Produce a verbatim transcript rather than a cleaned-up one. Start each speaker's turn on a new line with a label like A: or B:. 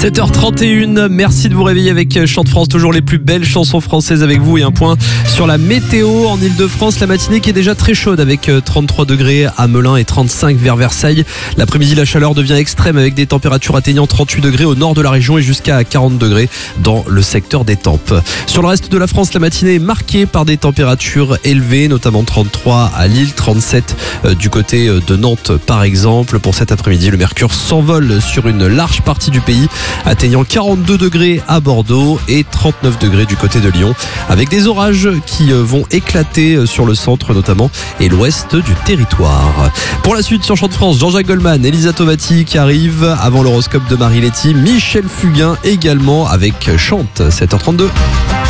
A: sept heures trente et une, merci de vous réveiller avec Chant de France, toujours les plus belles chansons françaises avec vous et un point sur la météo en Ile-de-France, la matinée qui est déjà très chaude avec trente-trois degrés à Melun et trente-cinq vers Versailles. L'après-midi, la chaleur devient extrême avec des températures atteignant trente-huit degrés au nord de la région et jusqu'à quarante degrés dans le secteur d'Étampes. Sur le reste de la France, la matinée est marquée par des températures élevées, notamment trente-trois à Lille, trente-sept du côté de Nantes par exemple. Pour cet après-midi, le mercure s'envole sur une large partie du pays, atteignant quarante-deux degrés à Bordeaux et trente-neuf degrés du côté de Lyon, avec des orages qui vont éclater sur le centre notamment et l'ouest du territoire. Pour la suite sur Chant de France, Jean-Jacques Goldman, Elisa Tovati qui arrive avant l'horoscope de Marie Letty, Michel Fugain également avec Chante, sept heures trente-deux.